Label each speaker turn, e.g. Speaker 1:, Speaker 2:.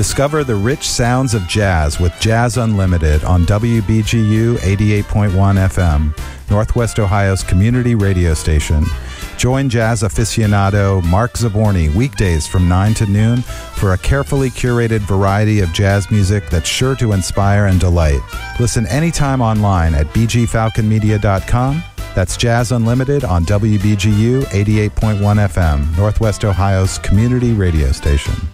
Speaker 1: Discover the rich sounds of jazz with Jazz Unlimited on WBGU 88.1 FM, Northwest Ohio's community radio station. Join jazz aficionado Mark Zaborni weekdays from 9 to noon for a carefully curated variety of jazz music that's sure to inspire and delight. Listen anytime online at bgfalconmedia.com. That's Jazz Unlimited on WBGU 88.1 FM, Northwest Ohio's community radio station.